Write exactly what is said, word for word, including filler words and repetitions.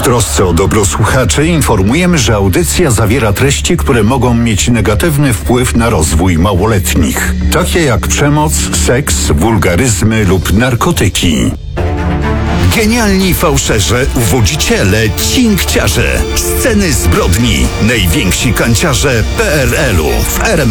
trosce o dobro słuchaczy informujemy, że audycja zawiera treści, które mogą mieć negatywny wpływ na rozwój małoletnich, takie jak przemoc, seks, wulgaryzmy lub narkotyki. Genialni fałszerze, uwodziciele, cinkciarze, sceny zbrodni, najwięksi kanciarze P R L u w R M